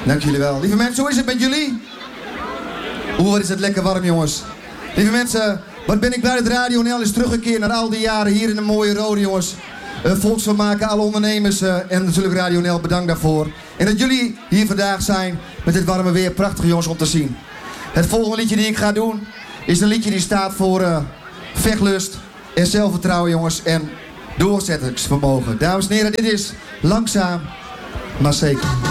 Dank jullie wel. Lieve mensen, hoe is het met jullie? Wat is het lekker warm, jongens. Lieve mensen, wat ben ik blij dat Radio NL is teruggekeerd naar al die jaren hier in de mooie Rode, jongens. Volksvermaken, alle ondernemers en natuurlijk Radio NL, bedankt daarvoor. En dat jullie hier vandaag zijn met dit warme weer. Prachtig, jongens, om te zien. Het volgende liedje die ik ga doen is een liedje die staat voor vechtlust en zelfvertrouwen, jongens. En doorzettingsvermogen. Dames en heren, dit is Langzaam maar Zeker.